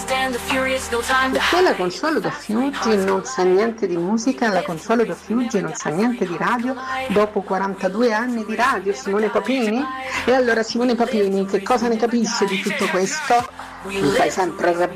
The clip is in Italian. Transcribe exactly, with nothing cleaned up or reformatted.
Perché la Consuelo Fiuggi non sa niente di musica, la Consuelo Fiuggi non sa niente di radio dopo quarantadue anni di radio, Simone Papini? E allora Simone Papini che cosa ne capisce di tutto questo? Mi fai sempre arrabbiare.